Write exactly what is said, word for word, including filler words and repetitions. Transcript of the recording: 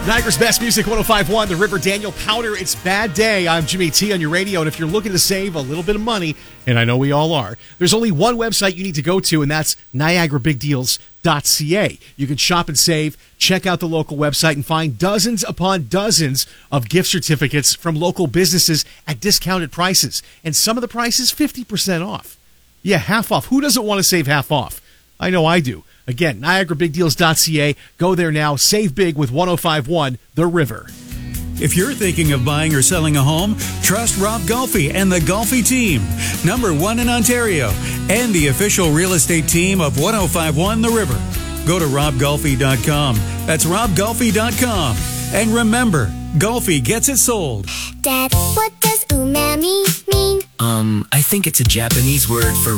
Niagara's Best Music one oh five point one, The River, Daniel Powder. It's Bad Day. I'm Jimmy T on your radio, and if you're looking to save a little bit of money, and I know we all are, there's only one website you need to go to, and that's Niagara Big Deals dot c a. You can shop and save, check out the local website, and find dozens upon dozens of gift certificates from local businesses at discounted prices. And some of the prices, fifty percent off. Yeah, half off. Who doesn't want to save half off? I know I do. Again, Niagara Big Deals dot c a. Go there now. Save big with one oh five point one, The River. If you're thinking of buying or selling a home, trust Rob Golfi and the Golfi team, number one in Ontario, and the official real estate team of one oh five point one The River. Go to rob golfi dot com. That's rob golfi dot com. And remember, Golfi gets it sold. Dad, what does umami mean? Um, I think it's a Japanese word for